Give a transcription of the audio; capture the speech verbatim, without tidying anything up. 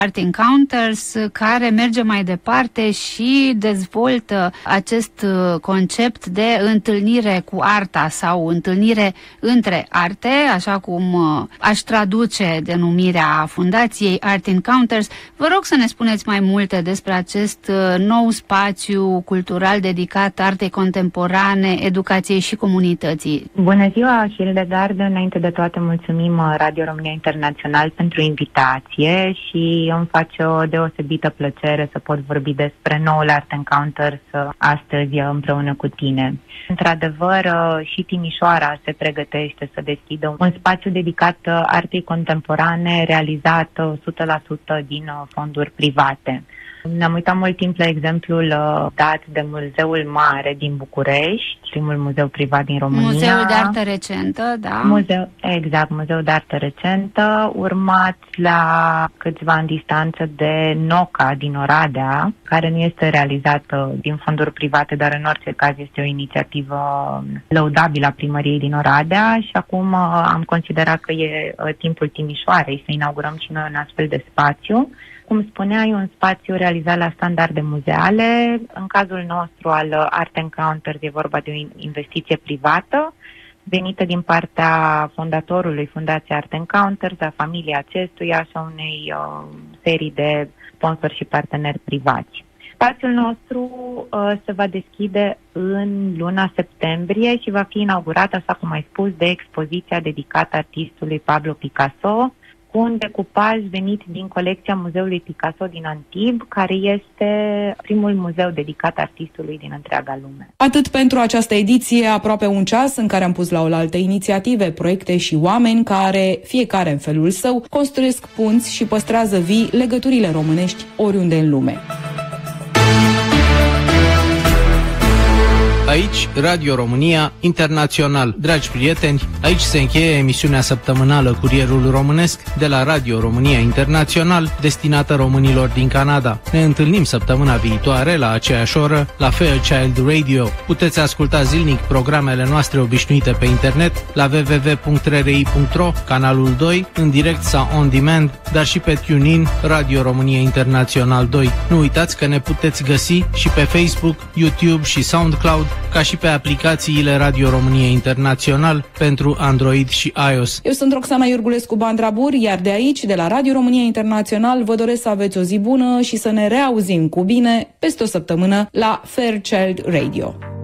Art Encounters, care merge mai departe și dezvoltă acest concept de întâlnire cu arta sau întâlnire între arte, așa cum aș traduce denumirea fundației Art Encounters. Vă rog să ne spuneți mai multe despre acest nou spațiu cultural dedicat artei contemporane, educației și comunității. Bună ziua, Hildegard! Înainte de toate mulțumim Radio România Internațional pentru invitație și îmi face o deosebită plăcere să pot vorbi despre noul Art Encounters astăzi împreună cu tine. Într-adevăr, și Timișoara se pregătește să deschidă un spațiu dedicat artei contemporane realizat o sută la sută din fonduri private. Ne-am uitat mult timp la exemplul dat de Muzeul Mare din București, primul muzeu privat din România. Muzeul de artă recentă, da? Muzeu, exact, Muzeul de artă recentă, urmat la câțiva în distanță de NOCA din Oradea, care nu este realizată din fonduri private, dar în orice caz este o inițiativă lăudabilă a primăriei din Oradea și acum am considerat că e timpul Timișoarei să inaugurăm și noi un astfel de spațiu. Cum spuneai, un spațiu realizat la standarde muzeale. În cazul nostru al Art Encounters e vorba de o investiție privată venită din partea fondatorului Fundației Art Encounters, a familiei acestuia și a unei uh, serii de sponsori și parteneri privați. Spațiul nostru uh, se va deschide în luna septembrie și va fi inaugurat, așa cum ai spus, de expoziția dedicată artistului Pablo Picasso, cu un decupaj venit din colecția Muzeului Picasso din Antibes, care este primul muzeu dedicat artistului din întreaga lume. Atât pentru această ediție, aproape un ceas în care am pus la oaltă inițiative, proiecte și oameni care, fiecare în felul său, construiesc punți și păstrează vii legăturile românești oriunde în lume. Aici, Radio România Internațional. Dragi prieteni, aici se încheie emisiunea săptămânală Curierul Românesc de la Radio România Internațional, destinată românilor din Canada. Ne întâlnim săptămâna viitoare la aceeași oră la Fairchild Radio. Puteți asculta zilnic programele noastre obișnuite pe internet la w w w punct r r i punct r o, canalul doi, în direct sau on demand, dar și pe TuneIn, Radio România Internațional doi. Nu uitați că ne puteți găsi și pe Facebook, YouTube și SoundCloud, ca și pe aplicațiile Radio România Internațional pentru Android și iOS. Eu sunt Roxana Iurgulescu Bandrabur, iar de aici, de la Radio România Internațional, vă doresc să aveți o zi bună și să ne reauzim cu bine peste o săptămână la Fairchild Radio.